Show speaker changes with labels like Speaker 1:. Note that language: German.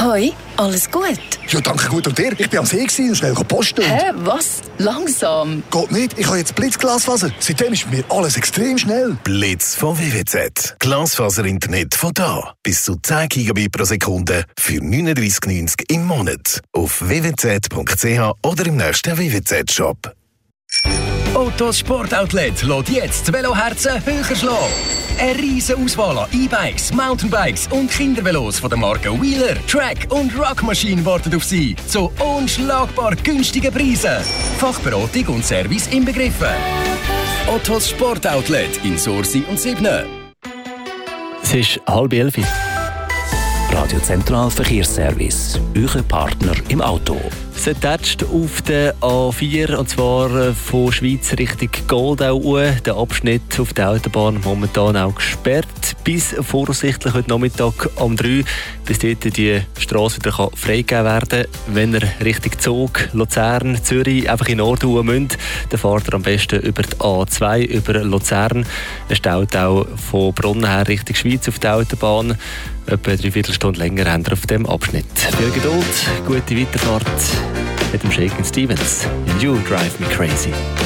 Speaker 1: Hoi, alles gut?
Speaker 2: Ja, danke gut. Und dir? Ich bin am See und schnell posten.
Speaker 1: Hä, was? Langsam?
Speaker 2: Geht nicht, ich habe jetzt Blitzglasfaser. Seitdem ist bei mir alles extrem schnell.
Speaker 3: Blitz von WWZ. Glasfaser-Internet von da. Bis zu 10 Gigabit pro Sekunde für 39,90 im Monat. Auf www.zwz.ch oder im nächsten WWZ-Shop.
Speaker 4: Autos Sportoutlet lässt jetzt das Veloherzen höher schlagen. Eine riesige Auswahl an E-Bikes, Mountainbikes und Kindervelos von den Marken Wheeler, Track und Rock Machine warten auf Sie zu unschlagbar günstigen Preisen. Fachberatung und Service inbegriffen. Autos Sportoutlet in Sursi und Sibne.
Speaker 5: Es ist 10:30. Radio Zentral Verkehrsservice. Euer Partner im Auto. Es tätscht auf der A4, und zwar von Schweiz Richtung Goldau. Der Abschnitt auf der Autobahn momentan auch gesperrt. Bis voraussichtlich heute Nachmittag um 3, bis dort die Strasse wieder freigegeben werden kann. Wenn ihr Richtung Zug, Luzern, Zürich einfach in Norden müsst, dann fahrt ihr am besten über die A2, über Luzern. Es staut auch von Brunnen her Richtung Schweiz auf der Autobahn. Etwa 3/4 Stunde länger haben wir auf dem Abschnitt. Viel Geduld, gute Weiterfahrt mit dem Shakin' Stevens. You drive me crazy.